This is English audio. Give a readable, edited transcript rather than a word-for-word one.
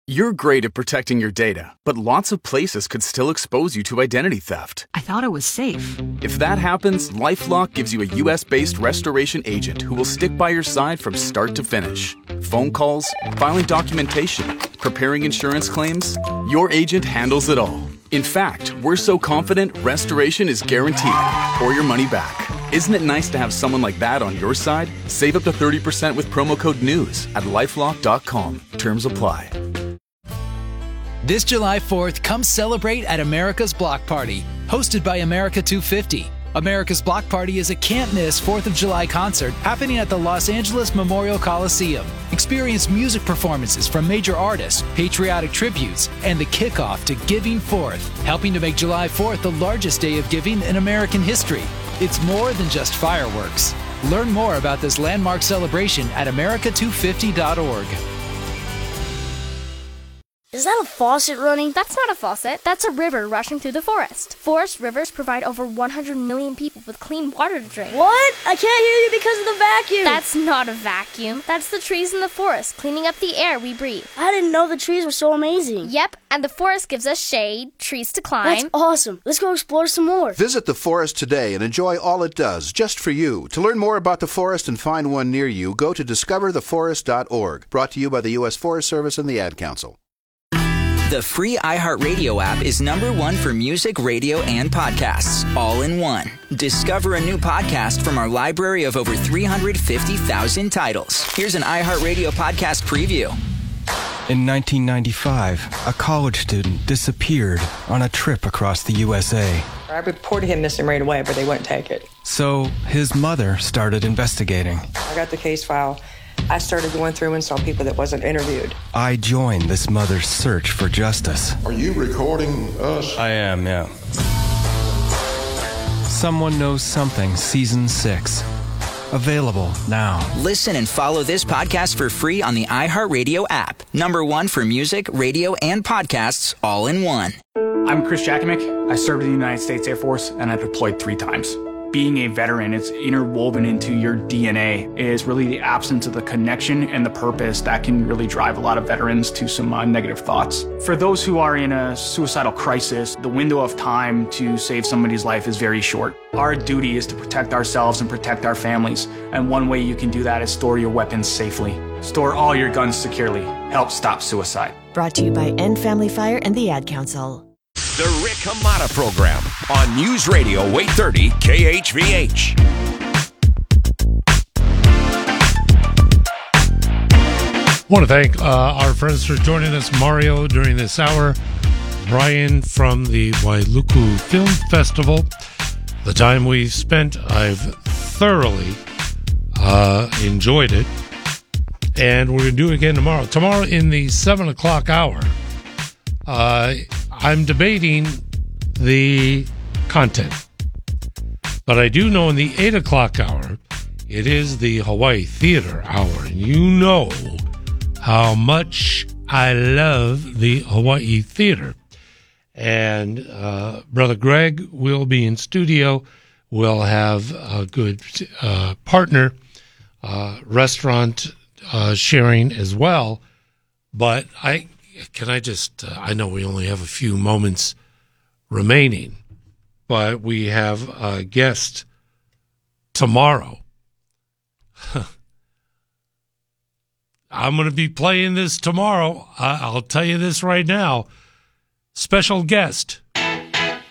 You're great at protecting your data, but lots of places could still expose you to identity theft. I thought it was safe. If that happens, LifeLock gives you a U.S.-based restoration agent who will stick by your side from start to finish. Phone calls, filing documentation, preparing insurance claims, your agent handles it all. In fact, we're so confident restoration is guaranteed or your money back. Isn't it nice to have someone like that on your side? Save up to 30% with promo code NEWS at LifeLock.com. Terms apply. This July 4th, come celebrate at America's Block Party, hosted by America 250. America's Block Party is a can't-miss 4th of July concert happening at the Los Angeles Memorial Coliseum. Experience music performances from major artists, patriotic tributes, and the kickoff to Giving Forth, helping to make July 4th the largest day of giving in American history. It's more than just fireworks. Learn more about this landmark celebration at america250.org. Is that a faucet running? That's not a faucet. That's a river rushing through the forest. Forest rivers provide over 100 million people with clean water to drink. What? I can't hear you because of the vacuum. That's not a vacuum. That's the trees in the forest, cleaning up the air we breathe. I didn't know the trees were so amazing. Yep, and the forest gives us shade, trees to climb. That's awesome. Let's go explore some more. Visit the forest today and enjoy all it does, just for you. To learn more about the forest and find one near you, go to discovertheforest.org. Brought to you by the U.S. Forest Service and the Ad Council. The free iHeartRadio app is #1 for music, radio, and podcasts, all in one. Discover a new podcast from our library of over 350,000 titles. Here's an iHeartRadio podcast preview. In 1995, a college student disappeared on a trip across the USA. I reported him missing right away, but they wouldn't take it. So his mother started investigating. I got the case file. I started going through and saw people that wasn't interviewed. I joined this mother's search for justice. Are you recording us? I am, yeah. Someone Knows Something, Season 6. Available now. Listen and follow this podcast for free on the iHeartRadio app. #1 for music, radio, and podcasts, all in one. I'm Chris Jakimick. I served in the United States Air Force, and I deployed 3 times. Being a veteran, it's interwoven into your DNA. It is really the absence of the connection and the purpose that can really drive a lot of veterans to some negative thoughts. For those who are in a suicidal crisis, the window of time to save somebody's life is very short. Our duty is to protect ourselves and protect our families. And one way you can do that is store your weapons safely. Store all your guns securely. Help stop suicide. Brought to you by End Family Fire and the Ad Council. The Rick Hamada Program on News Radio 830 KHVH. I want to thank our friends for joining us, Mario, during this hour, Brian from the Wailuku Film Festival. The time we've spent, I've thoroughly enjoyed it, and we're going to do it again tomorrow. Tomorrow in the 7 o'clock hour, I'm debating the content, but I do know in the 8 o'clock hour, it is the Hawaii Theater Hour, and you know how much I love the Hawaii Theater. And Brother Greg will be in studio. We'll have a good partner, restaurant sharing as well. But I know we only have a few moments remaining, but we have a guest tomorrow. I'm going to be playing this tomorrow. I'll tell you this right now. Special guest,